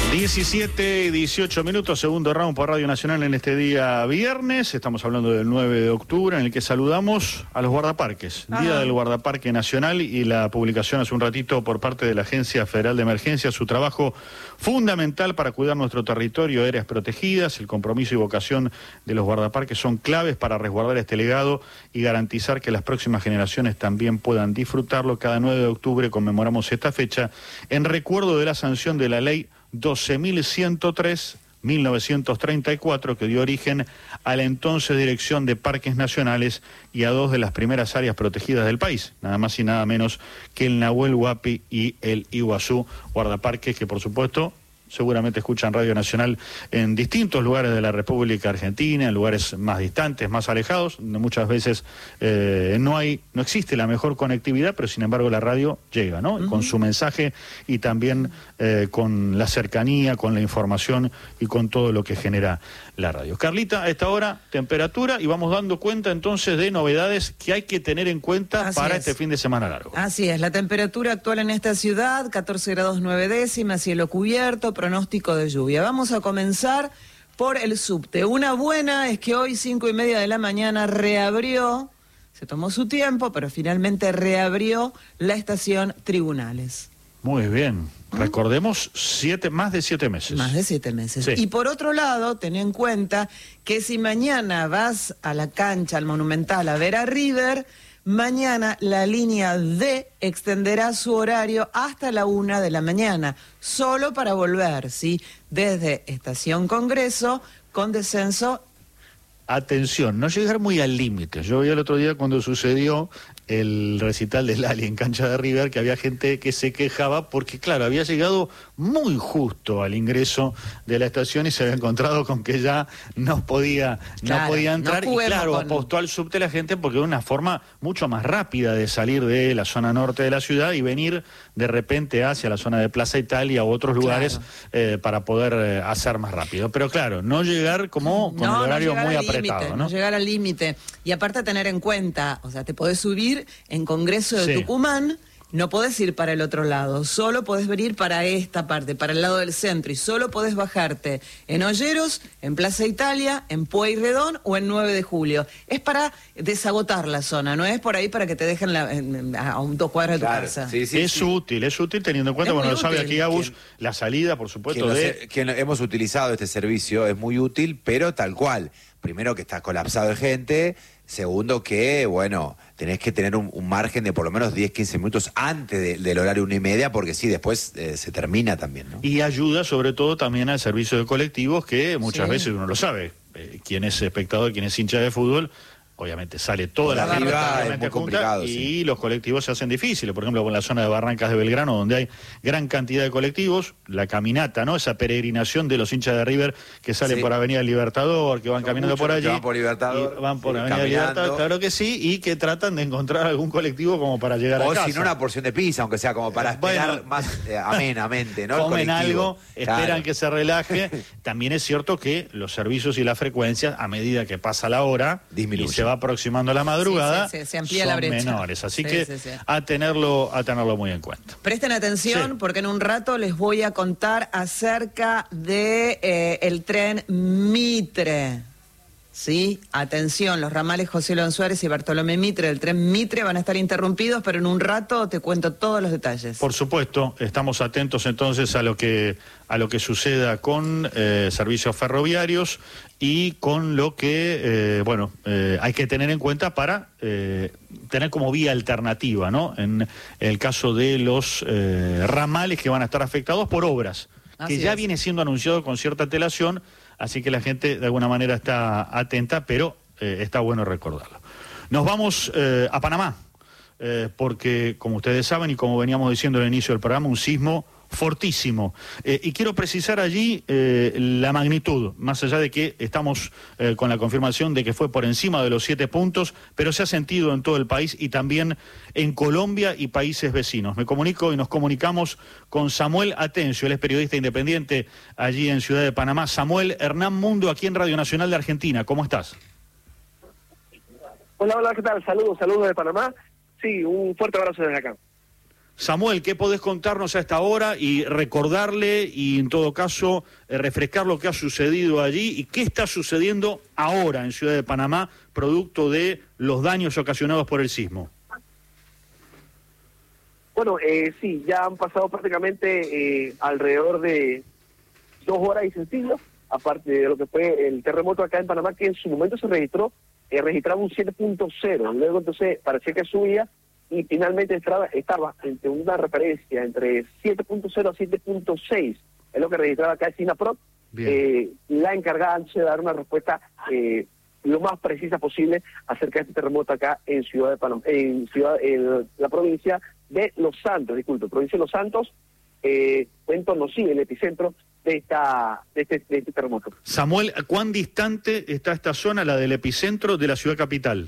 17 y 18 minutos, segundo round por Radio Nacional en este día viernes. Estamos hablando del 9 de octubre, en el que saludamos a los guardaparques. Día del Guardaparque Nacional, y la publicación hace un ratito por parte de la Agencia Federal de Emergencia, su trabajo fundamental para cuidar nuestro territorio, áreas protegidas. El compromiso y vocación de los guardaparques son claves para resguardar este legado y garantizar que las próximas generaciones también puedan disfrutarlo. Cada 9 de octubre conmemoramos esta fecha en recuerdo de la sanción de la ley 12.103/1934, que dio origen a la entonces Dirección de Parques Nacionales y a dos de las primeras áreas protegidas del país, nada más y nada menos que el Nahuel Huapi y el Iguazú, guardaparques que por supuesto seguramente escuchan Radio Nacional en distintos lugares de la República Argentina, en lugares más distantes, más alejados, donde muchas veces no existe la mejor conectividad, pero sin embargo la radio llega, ¿no? Con su mensaje y también con la cercanía, con la información y con todo lo que genera la radio. Carlita, a esta hora, temperatura, y vamos dando cuenta entonces de novedades que hay que tener en cuenta para este fin de semana largo. Así es, la temperatura actual en esta ciudad, 14 grados 9 décimas, cielo cubierto, pronóstico de lluvia. Vamos a comenzar por el subte. Una buena es que hoy 5:30 de la mañana reabrió, se tomó su tiempo, pero finalmente reabrió la estación Tribunales. Muy bien. Recordemos, más de 7 meses. Más de 7 meses. Sí. Y por otro lado, ten en cuenta que si mañana vas a la cancha, al Monumental, a ver a River, mañana la línea D extenderá su horario hasta la 1 de la mañana, solo para volver, ¿sí? Desde Estación Congreso, con descenso. Atención, no llegar muy al límite. Yo vi el otro día cuando sucedió el recital de Lali en cancha de River, que había gente que se quejaba porque, claro, había llegado muy justo al ingreso de la estación y se había encontrado con que ya no podía entrar. Y claro, apostó al subte la gente porque era una forma mucho más rápida de salir de la zona norte de la ciudad y venir de repente hacia la zona de Plaza Italia u otros lugares, para poder hacer más rápido. Pero claro, no llegar con el horario muy apretado, ¿no? No llegar al límite. Y aparte tener en cuenta, o sea, te podés subir en Congreso de Tucumán, no podés ir para el otro lado, solo podés venir para esta parte, para el lado del centro, y solo podés bajarte en Olleros, en Plaza Italia, en Pueyrredón o en 9 de Julio. Es para desagotar la zona, no es por ahí para que te dejen a 2 cuadras de tu casa. Sí, es útil teniendo en cuenta, bueno, lo sabe aquí Agus, la salida, por supuesto, que hemos utilizado este servicio es muy útil, pero tal cual. Primero, que está colapsado de gente. Segundo, que, bueno, tenés que tener un margen de por lo menos 10-15 minutos antes del horario 1:30, porque sí, después se termina también, ¿no? Y ayuda sobre todo también al servicio de colectivos, que muchas veces uno lo sabe. Quien es espectador, quien es hincha de fútbol, obviamente sale toda la arriba, es muy complicado, y los colectivos se hacen difíciles. Por ejemplo, con la zona de Barrancas de Belgrano, donde hay gran cantidad de colectivos, la caminata, ¿no? Esa peregrinación de los hinchas de River que salen por Avenida Libertador, que van caminando por allí. Van por Libertador. Van por Avenida Libertador, claro que sí, y que tratan de encontrar algún colectivo como para llegar a casa. O si no, una porción de pizza, aunque sea como para esperar más amenamente, ¿no? Comen algo, esperan que se relaje. También es cierto que los servicios y las frecuencias, a medida que pasa la hora, disminuyen. Y se va aproximando la madrugada, se amplía la brecha. Menores, así que a tenerlo muy en cuenta. Presten atención porque en un rato les voy a contar acerca de el tren Mitre. Sí, atención, los ramales José León Suárez y Bartolomé Mitre del tren Mitre van a estar interrumpidos, pero en un rato te cuento todos los detalles. Por supuesto, estamos atentos entonces a lo que suceda con servicios ferroviarios y con lo que, hay que tener en cuenta para tener como vía alternativa, ¿no? En el caso de los ramales que van a estar afectados por obras, que ya viene siendo anunciado con cierta antelación. Así que la gente de alguna manera está atenta, pero está bueno recordarlo. Nos vamos a Panamá, porque como ustedes saben y como veníamos diciendo al inicio del programa, un sismo fortísimo. Y quiero precisar allí la magnitud, más allá de que estamos con la confirmación de que fue por encima de los 7 puntos, pero se ha sentido en todo el país y también en Colombia y países vecinos. Me comunico y nos comunicamos con Samuel Atencio, él es periodista independiente allí en Ciudad de Panamá. Samuel, Hernán Mundo, aquí en Radio Nacional de Argentina, ¿cómo estás? Hola, ¿qué tal? Saludos de Panamá. Sí, un fuerte abrazo desde acá. Samuel, ¿qué podés contarnos a esta hora y recordarle y en todo caso refrescar lo que ha sucedido allí y qué está sucediendo ahora en Ciudad de Panamá producto de los daños ocasionados por el sismo? Bueno, sí, ya han pasado prácticamente alrededor de 2 horas y sencillo, aparte de lo que fue el terremoto acá en Panamá, que en su momento se registraba un 7.0, luego entonces parecía que subía, y finalmente estaba entre una referencia entre 7.0 a 7.6, es lo que registraba acá el SINAPROD. La encargada de dar una respuesta lo más precisa posible acerca de este terremoto acá en Ciudad de Panamá, en la provincia de Los Santos, provincia de Los Santos, fue en torno, sí, el epicentro de este terremoto. Samuel, ¿cuán distante está esta zona, la del epicentro, de la ciudad capital?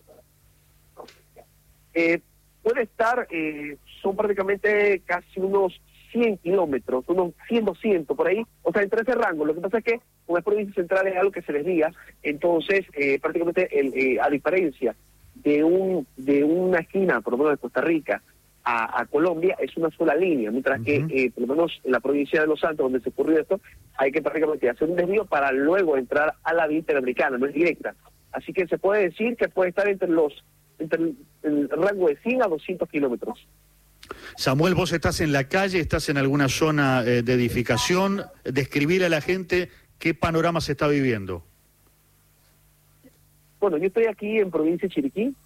Puede estar, son prácticamente casi unos 100 kilómetros, unos 100, 200 por ahí, o sea, entre ese rango. Lo que pasa es que como es provincia central es algo que se desvía, entonces prácticamente a diferencia de una esquina, por lo menos de Costa Rica, a Colombia, es una sola línea, mientras que por lo menos en la provincia de Los Santos, donde se ocurrió esto, hay que prácticamente hacer un desvío para luego entrar a la vía interamericana, no es directa. Así que se puede decir que puede estar entre el rango de 100 a 200 kilómetros. Samuel, vos estás en la calle, estás en alguna zona de edificación, describirle a la gente qué panorama se está viviendo. Bueno, yo estoy aquí en provincia de Chiriquí,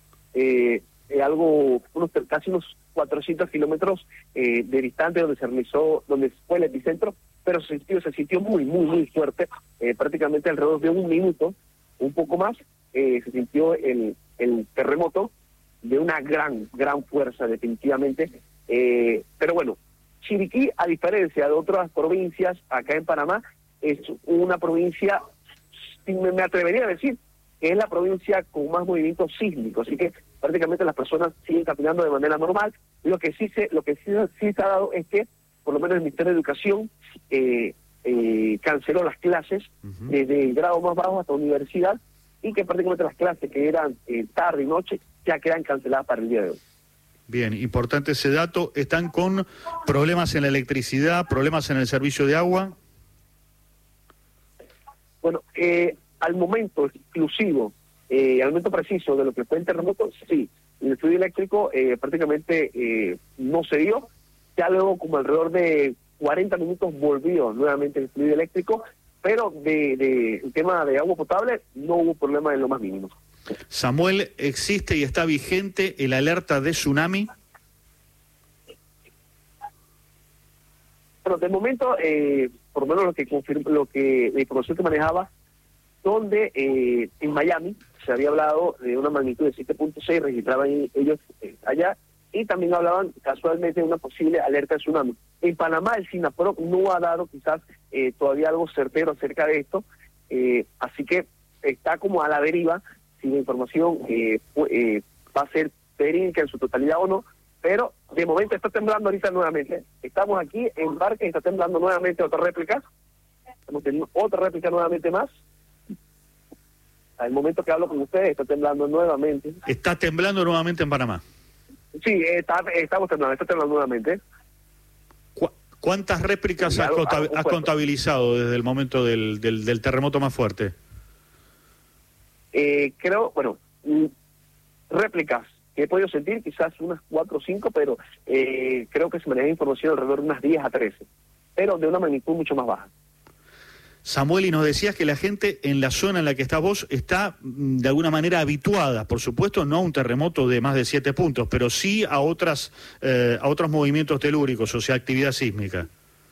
casi unos 400 kilómetros de distante donde fue el epicentro, pero se sintió muy, muy, muy fuerte, prácticamente alrededor de un minuto, un poco más, se sintió el terremoto de una gran fuerza, definitivamente. Pero bueno, Chiriquí, a diferencia de otras provincias acá en Panamá, es una provincia, me atrevería a decir, que es la provincia con más movimiento sísmico, así que prácticamente las personas siguen caminando de manera normal. Lo que sí se ha dado es que, por lo menos el Ministerio de Educación canceló las clases desde el grado más bajo hasta universidad, y que prácticamente las clases que eran tarde y noche ya quedan canceladas para el día de hoy. Bien, importante ese dato. ¿Están con problemas en la electricidad, problemas en el servicio de agua? Bueno, al momento exclusivo, al momento preciso de lo que fue el terremoto, sí, el fluido eléctrico prácticamente no se dio. Ya luego, como alrededor de 40 minutos, volvió nuevamente el fluido eléctrico, pero el tema de agua potable no hubo problema en lo más mínimo. Samuel, ¿existe y está vigente el alerta de tsunami? Bueno, de momento, por lo menos la información que manejaba, donde en Miami se había hablado de una magnitud de 7.6, registraban ellos allá, y también hablaban casualmente de una posible alerta de tsunami. En Panamá el SINAPROD no ha dado quizás todavía algo certero acerca de esto, así que está como a la deriva si la información va a ser verídica en su totalidad o no, pero de momento está temblando ahorita nuevamente. Estamos aquí en Barca y está temblando nuevamente otra réplica. Estamos teniendo otra réplica nuevamente más. Al momento que hablo con ustedes está temblando nuevamente. ¿Está temblando nuevamente en Panamá? Sí, está temblando nuevamente. ¿Cuántas réplicas has contabilizado desde el momento del terremoto más fuerte? Creo, réplicas que he podido sentir, quizás unas 4 o 5, pero creo que se maneja información alrededor de unas 10 a 13, pero de una magnitud mucho más baja. Samuel, y nos decías que la gente en la zona en la que estás vos está de alguna manera habituada, por supuesto no a un terremoto de más de 7 puntos, pero sí a otros movimientos telúricos, o sea, actividad sísmica.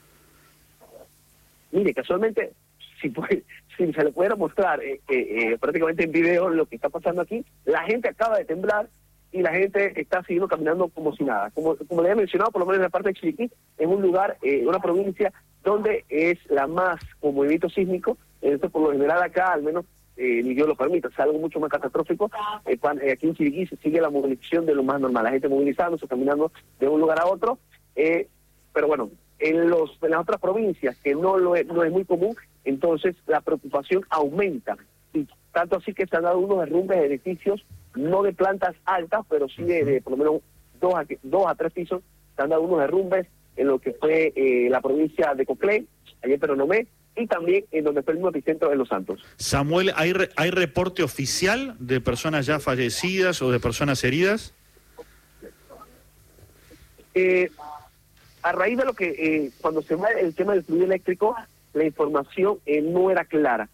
Mire, casualmente, si se le pudiera mostrar prácticamente en video lo que está pasando aquí, la gente acaba de temblar y la gente está siguiendo caminando como si nada. Como le he mencionado, por lo menos en la parte de Chiriquí, es un lugar, una provincia donde es la más con movimiento sísmico. Entonces, por lo general acá, al menos ni Dios lo permita, es algo mucho más catastrófico. Aquí en Chiriquí se sigue la movilización de lo más normal, la gente movilizándose, caminando de un lugar a otro, pero bueno, en las otras provincias que no es muy común, entonces la preocupación aumenta, y tanto así que se han dado unos derrumbes de edificios, no de plantas altas, pero sí de por lo menos 2 a 3 pisos, se han dado unos derrumbes en lo que fue la provincia de Coclé, allá en Peronomé, y también en donde fue el mismo epicentro de Los Santos. Samuel, ¿hay reporte oficial de personas ya fallecidas o de personas heridas? A raíz de lo que, cuando se va el tema del fluido eléctrico, la información no era clara.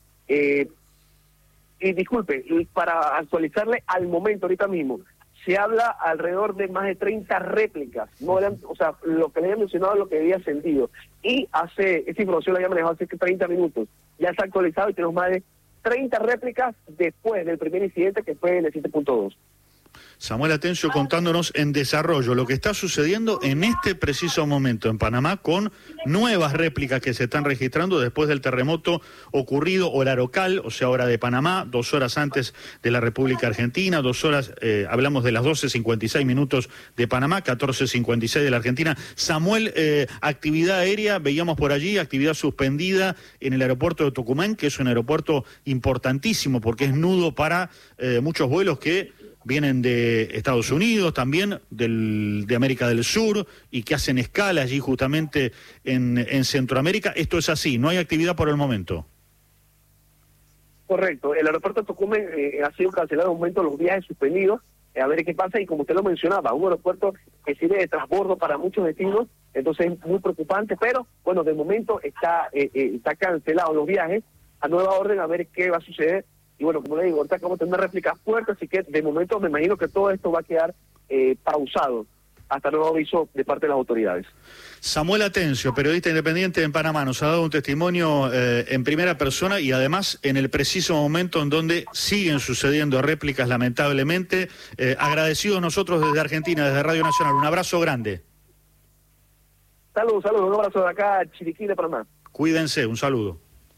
Y disculpe, para actualizarle al momento, ahorita mismo, se habla alrededor de más de 30 réplicas. No eran, o sea, lo que le había mencionado es lo que había sentido. Y esta información la había manejado hace 30 minutos. Ya está actualizado y tenemos más de 30 réplicas después del primer incidente, que fue en el 7.2. Samuel Atencio contándonos en desarrollo lo que está sucediendo en este preciso momento en Panamá con nuevas réplicas que se están registrando después del terremoto ocurrido hora local, o sea, hora de Panamá, 2 horas antes de la República Argentina, 2 horas, hablamos de las 12:56 minutos de Panamá, 14:56 de la Argentina. Samuel, actividad aérea, veíamos por allí, actividad suspendida en el aeropuerto de Tucumán, que es un aeropuerto importantísimo porque es nudo para muchos vuelos que vienen de Estados Unidos, también de América del Sur, y que hacen escala allí justamente en Centroamérica. Esto es así, no hay actividad por el momento. Correcto, el aeropuerto de Tucumán ha sido cancelado de momento, los viajes suspendidos, a ver qué pasa, y como usted lo mencionaba, un aeropuerto que sirve de transbordo para muchos destinos, entonces es muy preocupante, pero bueno, de momento está cancelado los viajes, a nueva orden, a ver qué va a suceder. Y bueno, como le digo, ahorita acabamos de tener una réplica fuerte, así que de momento me imagino que todo esto va a quedar pausado hasta nuevo aviso de parte de las autoridades. Samuel Atencio, periodista independiente en Panamá, nos ha dado un testimonio en primera persona y además en el preciso momento en donde siguen sucediendo réplicas, lamentablemente. Agradecidos nosotros desde Argentina, desde Radio Nacional. Un abrazo grande. Saludos, un abrazo de acá, Chiriquí de Panamá. Cuídense, un saludo.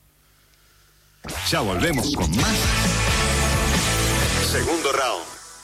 Ya volvemos con más. Segundo round.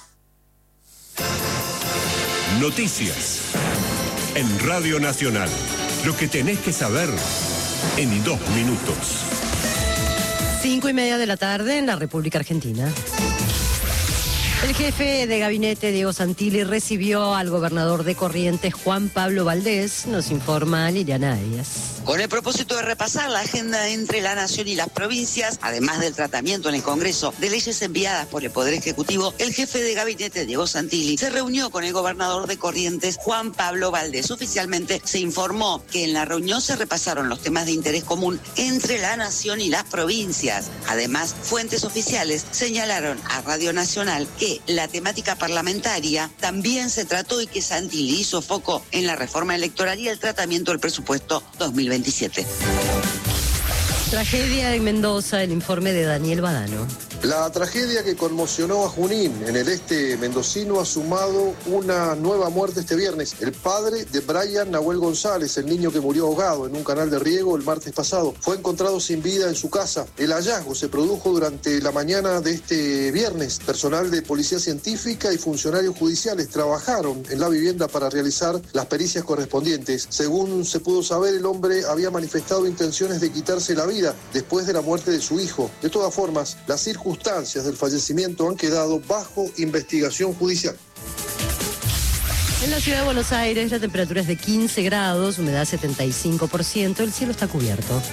Noticias en Radio Nacional. Lo que tenés que saber en 2 minutos. 5:30 de la tarde en la República Argentina. El jefe de gabinete, Diego Santilli, recibió al gobernador de Corrientes, Juan Pablo Valdés, nos informa Liliana Arias. Con el propósito de repasar la agenda entre la Nación y las provincias, además del tratamiento en el Congreso de leyes enviadas por el Poder Ejecutivo, el jefe de gabinete, Diego Santilli, se reunió con el gobernador de Corrientes, Juan Pablo Valdés. Oficialmente se informó que en la reunión se repasaron los temas de interés común entre la Nación y las provincias. Además, fuentes oficiales señalaron a Radio Nacional que la temática parlamentaria también se trató y que Santilli hizo foco en la reforma electoral y el tratamiento del presupuesto 2027. Tragedia en Mendoza, el informe de Daniel Badano. La tragedia que conmocionó a Junín, en el este mendocino, ha sumado una nueva muerte este viernes. El padre de Brian Nahuel González, el niño que murió ahogado en un canal de riego el martes pasado, fue encontrado sin vida en su casa. El hallazgo se produjo durante la mañana de este viernes. Personal de policía científica y funcionarios judiciales trabajaron en la vivienda para realizar las pericias correspondientes. Según se pudo saber, el hombre había manifestado intenciones de quitarse la vida después de la muerte de su hijo. De todas formas, las circunstancias del fallecimiento han quedado bajo investigación judicial. En la ciudad de Buenos Aires la temperatura es de 15 grados, humedad 75%, el cielo está cubierto.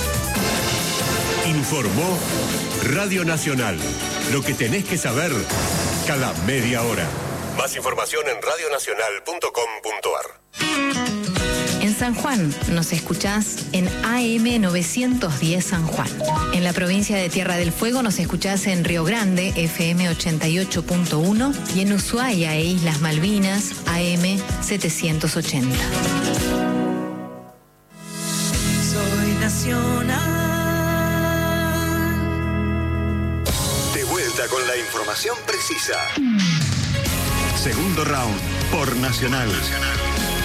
Informó Radio Nacional. Lo que tenés que saber cada media hora. Más información en radionacional.com.ar. En San Juan nos escuchás en AM 910 San Juan. En la provincia de Tierra del Fuego nos escuchás en Río Grande, FM 88.1, y en Ushuaia e Islas Malvinas, AM 780. Soy nacional. De vuelta con la información precisa. Segundo round por Nacional.